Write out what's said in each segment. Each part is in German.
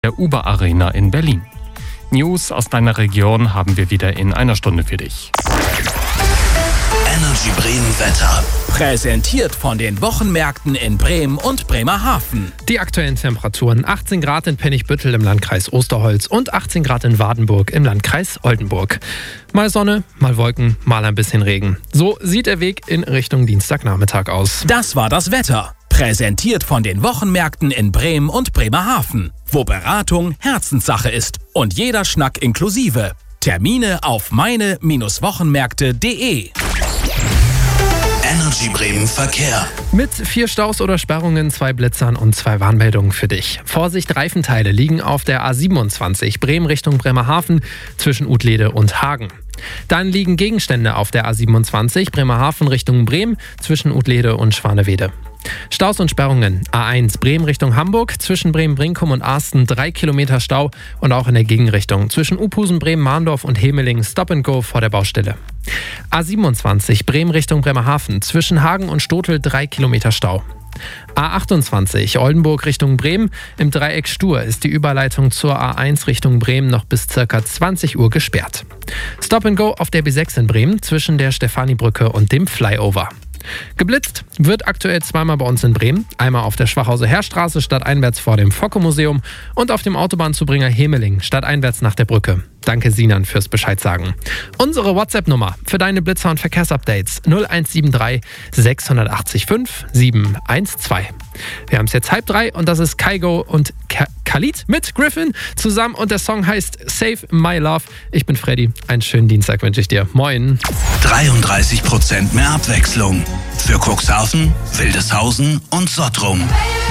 der Uber Arena in Berlin. News aus deiner Region haben wir wieder in einer Stunde für dich. Energy Bremen Wetter. Präsentiert von den Wochenmärkten in Bremen und Bremerhaven. Die aktuellen Temperaturen: 18 Grad in Pennigbüttel im Landkreis Osterholz und 18 Grad in Wardenburg im Landkreis Oldenburg. Mal Sonne, mal Wolken, mal ein bisschen Regen. So sieht der Weg in Richtung Dienstagnachmittag aus. Das war das Wetter. Präsentiert von den Wochenmärkten in Bremen und Bremerhaven, wo Beratung Herzenssache ist und jeder Schnack inklusive. Termine auf meine-wochenmärkte.de. Energy Bremen Verkehr. Mit 4 Staus oder Sperrungen, 2 Blitzern und 2 Warnmeldungen für dich. Vorsicht, Reifenteile liegen auf der A27 Bremen Richtung Bremerhaven zwischen Utlede und Hagen. Dann liegen Gegenstände auf der A27 Bremerhaven Richtung Bremen zwischen Utlede und Schwanewede. Staus und Sperrungen: A1 Bremen Richtung Hamburg zwischen Bremen-Brinkum und Arsten 3 Kilometer Stau und auch in der Gegenrichtung zwischen Uphusen, Bremen-Mahndorf und Hemeling Stop and Go vor der Baustelle. A27 Bremen Richtung Bremerhaven zwischen Hagen und Stotel 3 Kilometer Stau. A28 Oldenburg Richtung Bremen. Im Dreieck Stur ist die Überleitung zur A1 Richtung Bremen noch bis ca. 20 Uhr gesperrt. Stop and Go auf der B6 in Bremen zwischen der Stefanibrücke und dem Flyover. Geblitzt wird aktuell zweimal bei uns in Bremen. Einmal auf der Schwachhauser Heerstraße stadteinwärts vor dem Focke-Museum und auf dem Autobahnzubringer Hemeling stadteinwärts nach der Brücke. Danke Sinan fürs Bescheid sagen. Unsere WhatsApp-Nummer für deine Blitzer- und Verkehrsupdates 0173 680 5 712. Wir haben es jetzt 2:30 und das ist Kygo und Khalid mit Griffin zusammen und der Song heißt Save My Love. Ich bin Freddy. Einen schönen Dienstag wünsche ich dir. Moin. 33% mehr Abwechslung. Für Cuxhaven, Wildeshausen und Sottrum.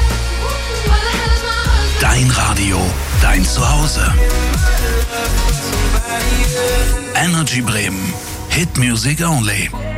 Dein Radio, dein Zuhause. Energy Bremen. Hit Music Only.